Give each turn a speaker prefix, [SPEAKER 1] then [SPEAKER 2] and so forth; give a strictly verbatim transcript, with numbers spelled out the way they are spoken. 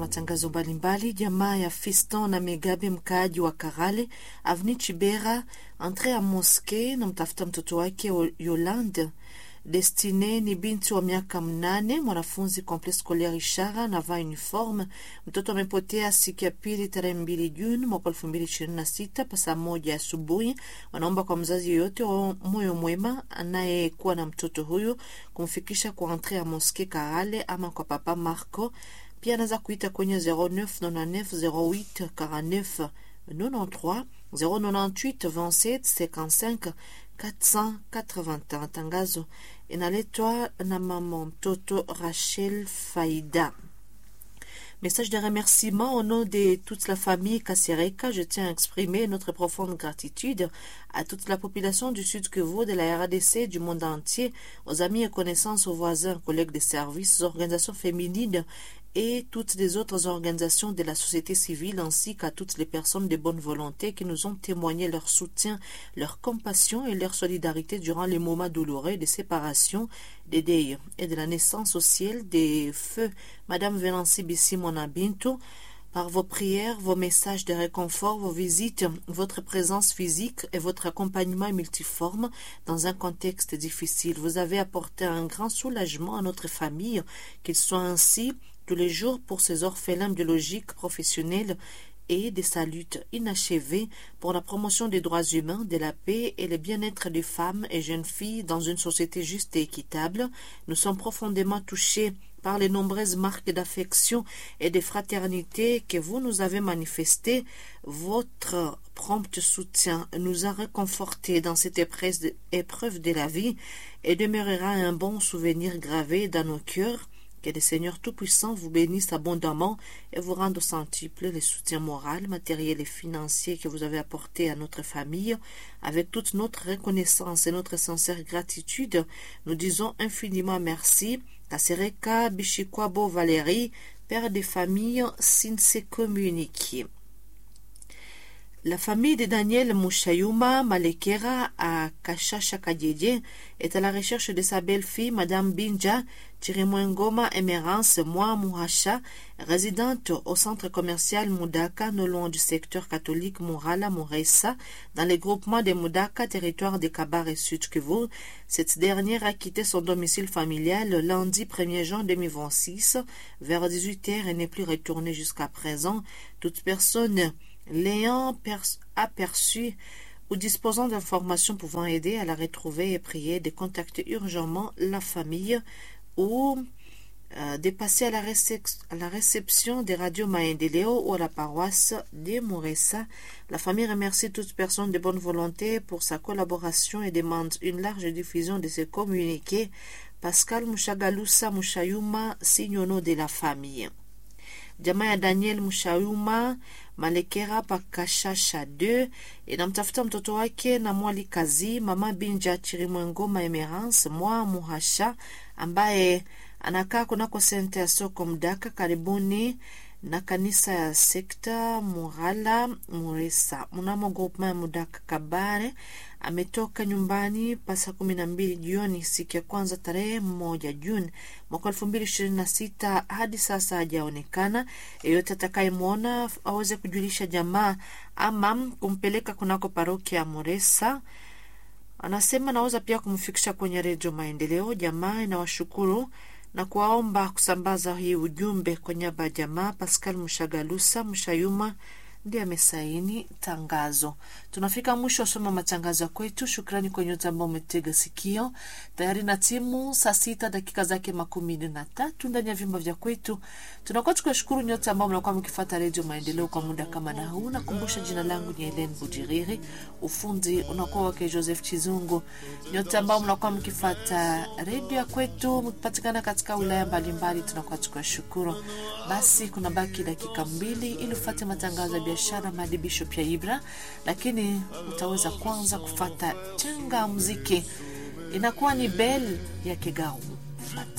[SPEAKER 1] matangazo mbalimbali. Jamaa ya Fiston na Megabe, mkaaji wa Karale Avenue Chibera, entre ya moske na mtafuta mtoto wake Yolande. Destine ni binti wa miaka mnane, mwanafunzi complexe scolaire Ishara na va uniforme. Mtoto amepotea siku ya pili tarehe mbili Juni mwaka elfu mbili ishirini na sita pasa moja asubuhi. Wanaomba kwa mzazi yoyote wa moyo mwema anayekuwa na mtoto huyu kumfikisha kwa entre ya moske Karale ama kwa papa Marco. Pia anaweza kuita kwenye zero neuf neuf zero huit quarante-neuf quatre-vingt-treize zero neuf huit vingt-sept cinquante-cinq quatre cent quatre-vingt-un. Tangazo inaletwa na mama mtoto Rachel Faida. Message de remerciement au nom de toute la famille Kasereka. Je tiens à exprimer notre profonde gratitude à toute la population du Sud Kivu, de la R D C, du monde entier, aux amis et connaissances, aux voisins, collègues de services, aux organisations féminines et toutes les autres organisations de la société civile, ainsi qu'à toutes les personnes de bonne volonté qui nous ont témoigné leur soutien, leur compassion et leur solidarité durant les moments douloureux de séparation, de deuil et de la naissance au ciel des feux. Madame Venancy Bissi Monabinto, par vos prières, vos messages de réconfort, vos visites, votre présence physique et votre accompagnement multiforme dans un contexte difficile, vous avez apporté un grand soulagement à notre famille, qu'il soit ainsi tous les jours pour ces orphelins biologiques, professionnels et de sa lutte inachevée pour la promotion des droits humains, de la paix et le bien-être des femmes et jeunes filles dans une société juste et équitable. Nous sommes profondément touchés par les nombreuses marques d'affection et de fraternité que vous nous avez manifestées. Votre prompt soutien nous a réconfortés dans cette épreuve de la vie et demeurera un bon souvenir gravé dans nos cœurs. Que le Seigneur Tout-Puissant vous bénisse abondamment et vous rende au centuple le soutien moral, matériel et financier que vous avez apporté à notre famille. Avec toute notre reconnaissance et notre sincère gratitude, nous disons infiniment merci. Kasereka Bishikwabo Valérie, père de famille, Sinse communiqué. La famille de Daniel Mushayuma Malekera à Kashasha Kadjedje est à la recherche de sa belle-fille, Madame Binja Chirimwengoma Emerance Moi Muhasha, résidente au centre commercial Mudaka, non loin du secteur catholique Murala Muresa, dans le groupement de Mudaka, territoire de Kabare Sud Kivu. Cette dernière a quitté son domicile familial le lundi premier juin deux mille vingt-six vers dix-huit heures et n'est plus retournée jusqu'à présent. Toute personne l'ayant aperçu ou disposant d'informations pouvant aider à la retrouver et prier de contacter urgemment la famille ou euh, de passer à la, récep- à la réception des radios Maendeleo ou à la paroisse de Muresa. La famille remercie toute personne de bonne volonté pour sa collaboration et demande une large diffusion de ses communiqués. Pascal Mushagalusa Mushayuma, signono de la famille. Jamaa ya Daniel Mushayuma Malekera Pakashasha deux inamtafuta mtoto wake na mwali kazi mama Binja Chirimwengoma Emerance Moi Muhasha ambaye anakaa kunako sente ya soko Mdaka karibuni na kanisa ya sekta Murala Muresa mnamo groupement Mudaka Kabare. Ametoka nyumbani pasa kumi na mbili jioni siku ya kwanza tarehe moja Juni mwaka elfu mbili ishirini na sita. Hadi sasa hajaonekana. Yeyote atakayemwona aweze kujulisha jamaa ama kumpeleka kunako parokia ya Muresa. Anasema naweza pia kumfikisha kwenye redio Maendeleo. Jamaa inawashukuru na kuwaomba kusambaza hii ujumbe kwa niaba ya jamaa. Pascal Mushagalusa Mushayuma ndiye amesaini tangazo. Tunafika mwisho soma matangazo kwetu. Shukrani kwa nyote ambao umetega sikio. Tayari na timu saa sita dakika zake makumi na tatu ndani ya vyumba vya kwetu. Tunakuwa tukishukuru nyote ambao mnakuwa mkifuata Radio Maendeleo kwa muda kama na huu. Nakumbusha jina langu ni Helen Bujiriri. Ufundi unakuwa wake Joseph Chizungu. Nyote ambao mnakuwa mkifuata radio kwetu mkipatikana katika wilaya mbalimbali, tunakuwa tukishukuru. Basi kuna baki dakika mbili ili ufuate matangazo ya biashara maadibisho pia Ibra, lakini utaweza kwanza kufata chenga muziki. Inakuwa ni bell ya Kigao. Fata.